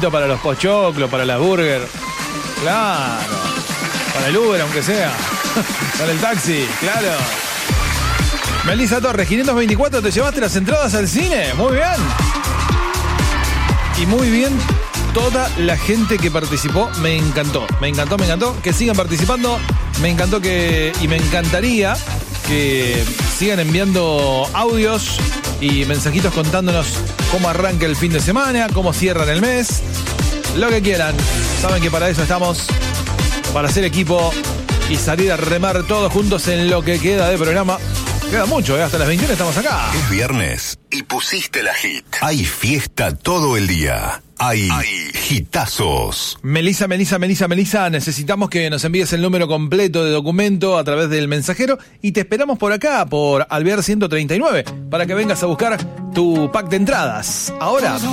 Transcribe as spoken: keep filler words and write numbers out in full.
mensajito para los pochoclos, para la burger. Claro. Para el Uber, aunque sea. Para el taxi, claro. Melissa Torres, quinientos veinticuatro, ¿te llevaste las entradas al cine? Muy bien. Y muy bien toda la gente que participó. Me encantó, me encantó, me encantó. Que sigan participando. Me encantó que... Y me encantaría que sigan enviando audios y mensajitos contándonos cómo arranca el fin de semana, cómo cierran el mes, lo que quieran. Saben que para eso estamos, para hacer equipo y salir a remar todos juntos en lo que queda de programa. Queda mucho, ¿eh? Hasta las veintiuna estamos acá. Es viernes y pusiste la hit. Hay fiesta todo el día. Hay, Hay hitazos. Melissa, Melissa, Melissa, Melissa, necesitamos que nos envíes el número completo de documento a través del mensajero y te esperamos por acá, por Alvear ciento treinta y nueve, para que vengas a buscar tu pack de entradas. Ahora...